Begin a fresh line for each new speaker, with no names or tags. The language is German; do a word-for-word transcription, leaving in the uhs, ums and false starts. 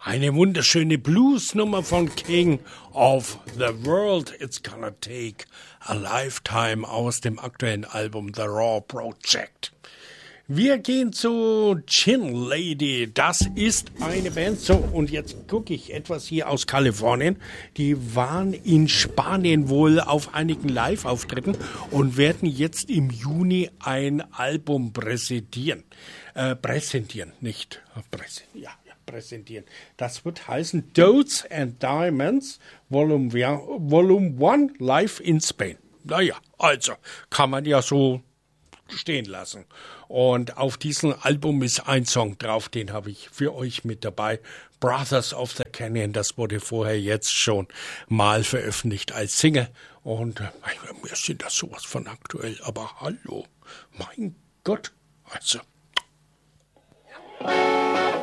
Eine wunderschöne Bluesnummer von King of the World. It's gonna take a lifetime aus dem aktuellen Album The Raw Project. Wir gehen zu Chin Lady. Das ist eine Band. So, und jetzt gucke ich etwas hier aus Kalifornien. Die waren in Spanien wohl auf einigen Live-Auftritten und werden jetzt im Juni ein Album präsentieren. Äh, präsentieren, nicht präsentieren. Ja, ja, präsentieren. Das wird heißen Toads and Diamonds Volume, Volume one Live in Spain. Naja, also kann man ja so stehen lassen. Und auf diesem Album ist ein Song drauf, den habe ich für euch mit dabei. Brothers of the Canyon, das wurde vorher jetzt schon mal veröffentlicht als Single. Und äh, mir sind das sowas von aktuell, aber hallo, mein Gott, also. Ja.